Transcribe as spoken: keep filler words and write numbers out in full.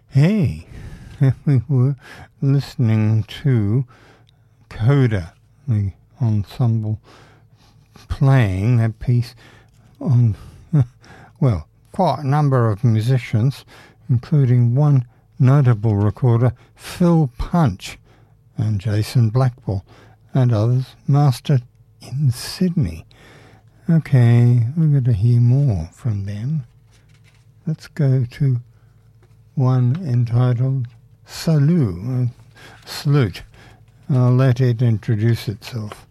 Hey, we were listening to Coda, the ensemble, playing that piece on, well, quite a number of musicians, including one notable recorder, Phil Punch, and Jason Blackwell, and others mastered in Sydney. Okay, we're going to hear more from them. Let's go to one entitled Salut, uh, Salute. I'll let it introduce itself.